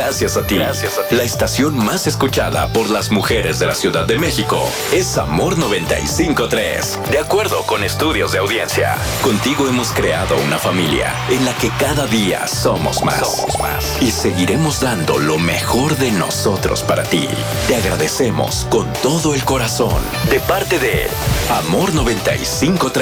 Gracias a ti. La estación más escuchada por las mujeres de la Ciudad de México es Amor 95.3. De acuerdo con estudios de audiencia, contigo hemos creado una familia en la que cada día somos más. Y seguiremos dando lo mejor de nosotros para ti. Te agradecemos con todo el corazón. De parte de Amor 95.3.